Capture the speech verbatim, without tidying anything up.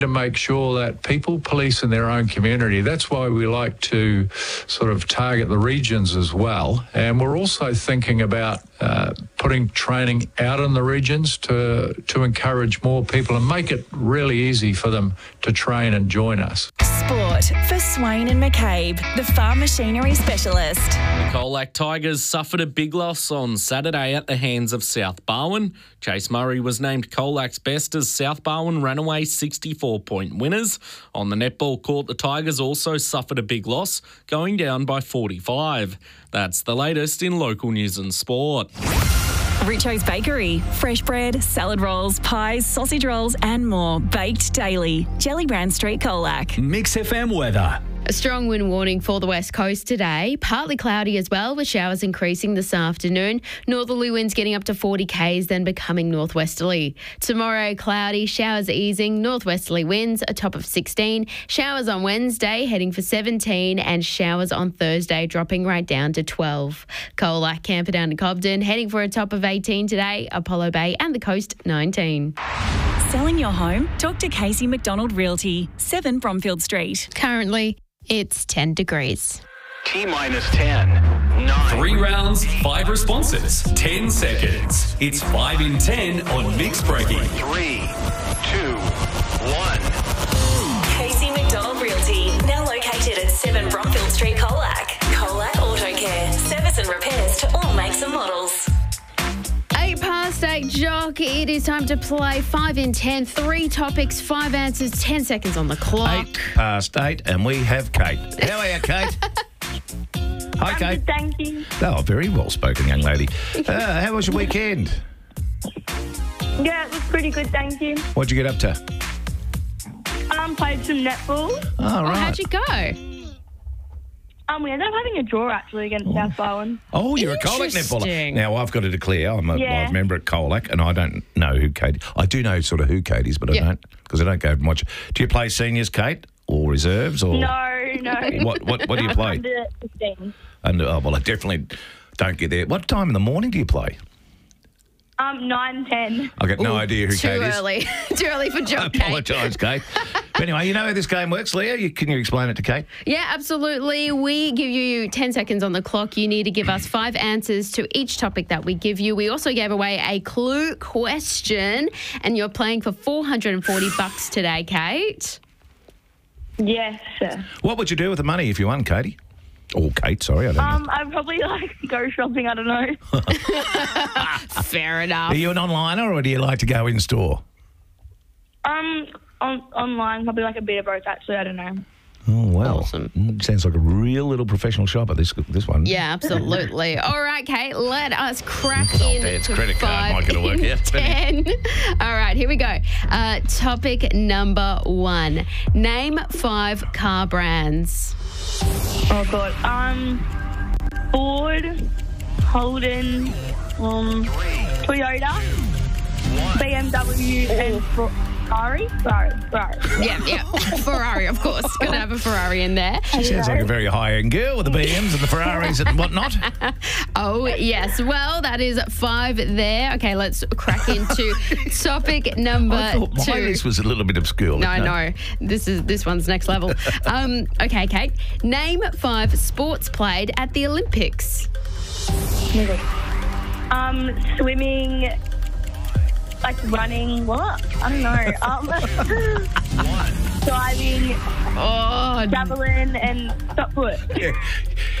to make sure that people police in their own community. That's why we like to sort of target the regions as well. And we're also thinking about uh, putting training out in the regions to to encourage more people and make it really easy for them to train and join us. Sport for Swain and McCabe, the farm machinery specialist. The Colac Tigers suffered a big loss on Saturday at the hands of South Barwon. Chase Murray was named Colac's best as South Barwon ran away sixty-four point winners. On the netball court, the Tigers also suffered a big loss, going down by forty-five. That's the latest in local news and sport. Richo's Bakery. Fresh bread, salad rolls, pies, sausage rolls and more. Baked daily. Jellybrand Street, Colac. Mix F M weather. A strong wind warning for the west coast today. Partly cloudy as well, with showers increasing this afternoon. Northerly winds getting up to forty kays, then becoming northwesterly. Tomorrow, cloudy, showers easing, northwesterly winds, a top of sixteen. Showers on Wednesday, heading for seventeen, and showers on Thursday, dropping right down to twelve. Colac, Camperdown and Cobden, heading for a top of eighteen today. Apollo Bay and the coast, nineteen. Selling your home? Talk to Casey McDonald Realty, seven Bromfield Street. Currently, it's ten degrees. T minus ten, nine. Three rounds, five responses, ten seconds. It's five in ten on Mix Breaking. Three, two, one. Casey McDonald Realty, now located at seven Bromfield Street, Colac. Colac Auto Care, service and repairs to all makes and models. Eight past eight, Jock. It is time to play five in ten. Three topics, five answers, ten seconds on the clock. Eight past eight, and we have Kate. How are you, Kate? Hi, Kate. Thank you. Oh, very well-spoken young lady. Uh, how was your weekend? Yeah, it was pretty good, thank you. What'd you get up to? Um, played some netball. Oh, Oh, right. how'd you go? Um, we ended up having a draw, actually, against South Barwon. Oh, you're a Colac netballer. Interesting. Now, I've got to declare, I'm a Yeah. live member at Colac, and I don't know who Kate... I do know sort of who Kate is, but I Yeah. don't, because I don't go and watch. Do you play seniors, Kate, or reserves? Or No, no. What, what, what do you play? Under fifteen. And, oh, well, I definitely don't get there. What time in the morning do you play? Um, nine, ten. I've got no Ooh, idea who Too Kate is. early. Too early for I Jock, Kate. apologise, Kate. But anyway, you know how this game works, Leah? You, can you explain it to Kate? Yeah, absolutely. We give you ten seconds on the clock. You need to give us five answers to each topic that we give you. We also gave away a clue question, and you're playing for four hundred forty bucks today, Kate. Yes, sir. What would you do with the money if you won, Katie? Or Kate, sorry, I don't Um, I'd probably, like, go shopping, I don't know. Fair know. enough. Are you an onliner or do you like to go in store? Um, on, online, probably like a bit of both, actually, I don't know. Oh, well. Awesome. Mm, sounds like a real little professional shopper, this this one. Yeah, absolutely. All right, Kate, let us crack Oh, in Dad's to credit card five might gonna work in out. ten. All right, here we go. Uh, topic number one. Name five car brands. Oh, God. Um, Ford, Holden, um, Toyota, B M W, and Ferrari. Ferrari. Ferrari. Yeah, yeah. Ferrari, of course. Got to have a Ferrari in there. She sounds like a very high-end girl with the B Ms and the Ferraris and whatnot. Oh, yes. Well, that is five there. Okay, let's crack into topic number I thought my two. list was a little bit obscure. No, no. This is this one's next level. Um, okay, Kate. Name five sports played at the Olympics. Um, swimming, like running, what? I don't know. Um, diving, Oh, javelin, and shot put. Yeah.